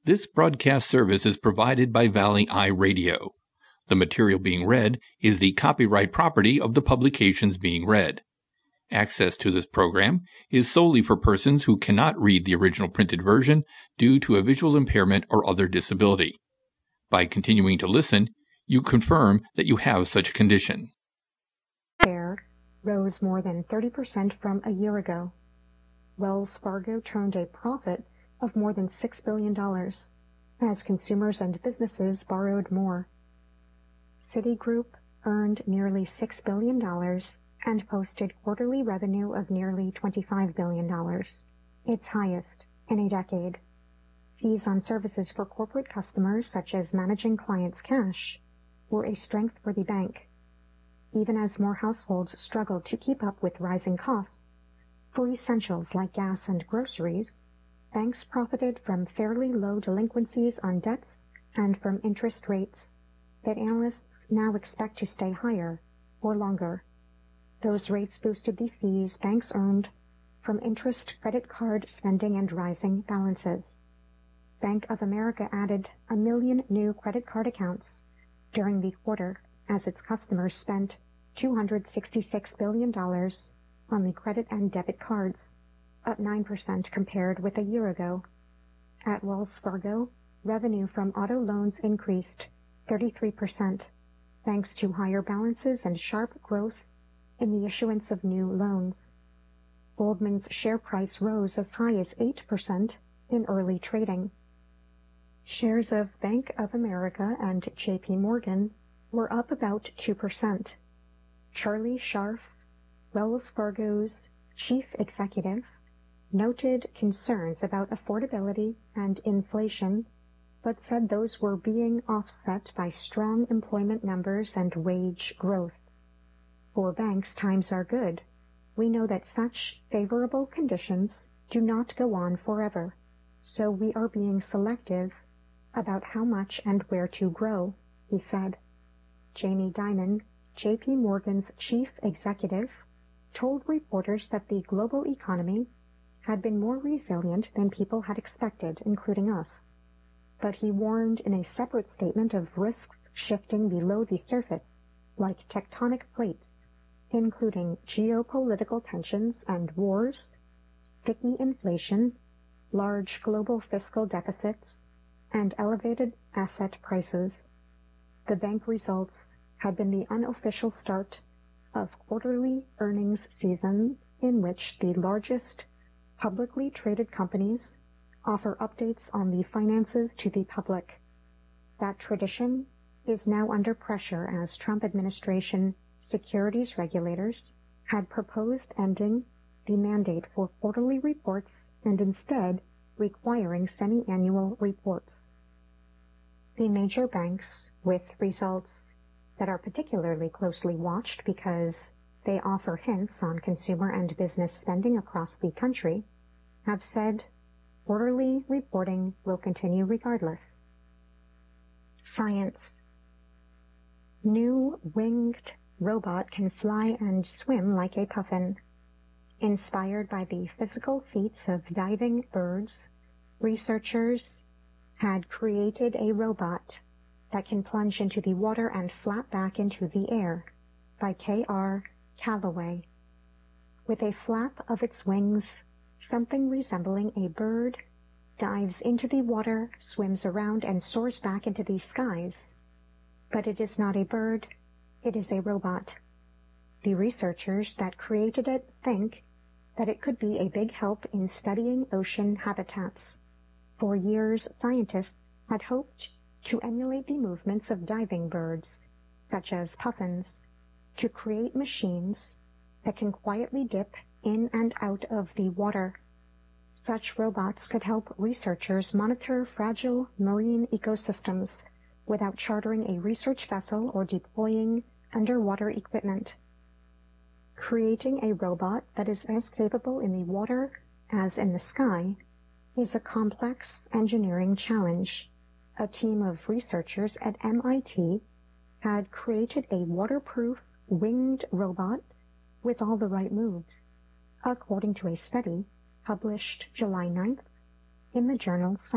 This broadcast service is provided by Valley Eye Radio. The material being read is the copyright property of the publications being read. Access to this program is solely for persons who cannot read the original printed version due to a visual impairment or other disability. By continuing to listen, you confirm that you have such a condition. Share rose more than 30% from a year ago. Wells Fargo turned a profit of more than $6 billion as consumers and businesses borrowed more. Citigroup earned nearly $6 billion and posted quarterly revenue of nearly $25 billion, its highest in a decade. Fees on services for corporate customers, such as managing clients' cash, were a strength for the bank. Even as more households struggled to keep up with rising costs for essentials like gas and groceries, banks profited from fairly low delinquencies on debts and from interest rates that analysts now expect to stay higher for longer. Those rates boosted the fees banks earned from interest credit card spending and rising balances. Bank of America added 1 million new credit card accounts during the quarter as its customers spent $266 billion on the credit and debit cards, up 9% compared with a year ago. At Wells Fargo, revenue from auto loans increased 33%, thanks to higher balances and sharp growth in the issuance of new loans. Goldman's share price rose as high as 8% in early trading. Shares of Bank of America and JP Morgan were up about 2%. Charlie Scharf, Wells Fargo's chief executive, noted concerns about affordability and inflation, but said those were being offset by strong employment numbers and wage growth. For banks, times are good. We know that such favorable conditions do not go on forever, so we are being selective about how much and where to grow, he said. Jamie Dimon, JP Morgan's chief executive, told reporters that the global economy had been more resilient than people had expected, including us. But he warned in a separate statement of risks shifting below the surface, like tectonic plates, including geopolitical tensions and wars, sticky inflation, large global fiscal deficits, and elevated asset prices. The bank results had been the unofficial start of quarterly earnings season in which the largest publicly traded companies offer updates on the finances to the public. That tradition is now under pressure as Trump administration securities regulators had proposed ending the mandate for quarterly reports and instead requiring semi-annual reports. The major banks, with results that are particularly closely watched because they offer hints on consumer and business spending across the country, have said quarterly reporting will continue regardless. Science. New winged robot can fly and swim like a puffin. Inspired by the physical feats of diving birds, researchers had created a robot that can plunge into the water and flap back into the air by K.R. Calloway. With a flap of its wings, something resembling a bird dives into the water, swims around, and soars back into the skies. But it is not a bird, it is a robot. The researchers that created it think that it could be a big help in studying ocean habitats. For years, scientists had hoped to emulate the movements of diving birds, such as puffins, to create machines that can quietly dip in and out of the water. Such robots could help researchers monitor fragile marine ecosystems without chartering a research vessel or deploying underwater equipment. Creating a robot that is as capable in the water as in the sky is a complex engineering challenge. A team of researchers at MIT had created a waterproof winged robot with all the right moves, according to a study published July 9th in the journal Science.